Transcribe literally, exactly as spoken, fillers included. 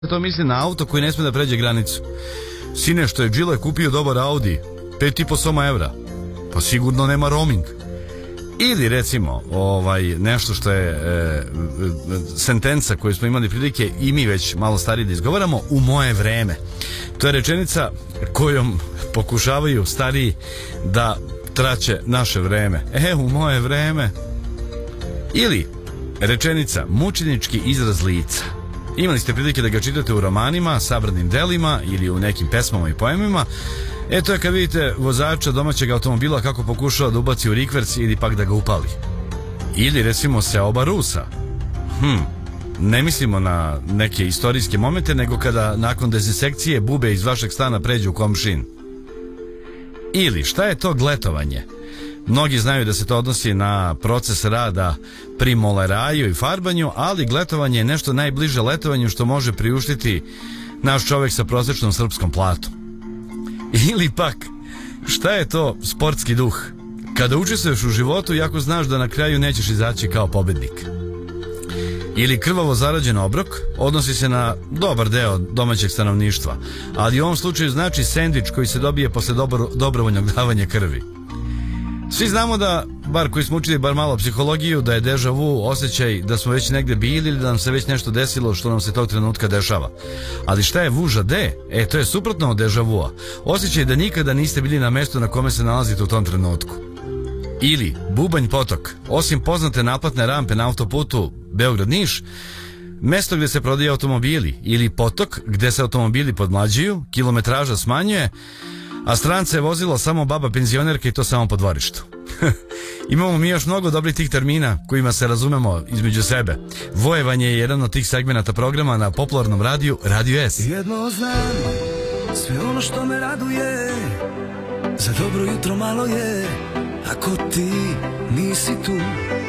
To misli na auto koji ne sme da pređe granicu. Sine, što je Džile kupio dobar Audi, pet i po soma evra, pa sigurno nema roaming. Ili recimo ovaj, nešto što je e, sentenca koju smo imali prilike i mi već malo stariji da izgovaramo, u moje vreme. To je rečenica kojom pokušavaju stariji da traće naše vreme. E, u moje vreme. Ili rečenica mučenički izraz lica. Imali ste prilike da ga čitate u romanima, sabranim delima ili u nekim pesmama i poemima. E, to je kad vidite vozača domaćeg automobila kako pokušava da ubaci u rikverc ili pak da ga upali. Ili recimo seoba Rusa. Hm, ne mislimo na neke istorijske momente, nego kada nakon dezinsekcije bube iz vašeg stana pređu u komšin. Ili šta je to gletovanje? Mnogi znaju da se to odnosi na proces rada pri moleraju i farbanju, ali gletovanje je nešto najbliže letovanju što može priuštiti naš čovjek sa prosječnom srpskom platom. Ili pak, šta je to sportski duh? Kada učestvuješ u životu, jako znaš da na kraju nećeš izaći kao pobednik. Ili krvavo zarađen obrok odnosi se na dobar deo domaćeg stanovništva, ali u ovom slučaju znači sendvič koji se dobije posle dobro, dobrovoljnog davanja krvi. Svi znamo da, bar koji smo učili bar malo psihologiju, da je deja vu osjećaj da smo već negde bili ili da nam se već nešto desilo što nam se tog trenutka dešava. Ali šta je vuža de? E, to je suprotno od deja vua. Osjećaj da nikada niste bili na mestu na kome se nalazite u tom trenutku. Ili Bubanj potok. Osim poznate naplatne rampe na autoputu Beograd-Niš, mesto gde se prodaju automobili, ili potok gde se automobili podmlađuju, kilometraža smanjuje, a strance je vozila samo baba penzionerka i to samo po dvorištu. Imamo mi još mnogo dobrih tih termina kojima se razumemo između sebe. Vojevanje je jedan od tih segmenata programa na popularnom radiju Radio S. Jedno znam, sve ono što me raduje, za dobro jutro malo je, ako ti nisi tu.